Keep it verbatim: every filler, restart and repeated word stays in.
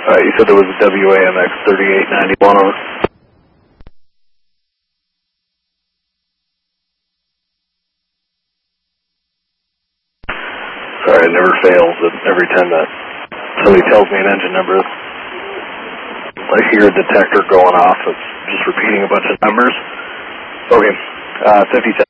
Alright, you said there was a W A M X thirty-eight ninety-one on it. Sorry, it never fails. Every time that somebody tells me an engine number, I hear a detector going off. It's just repeating a bunch of numbers. Okay, uh, fifty-seven.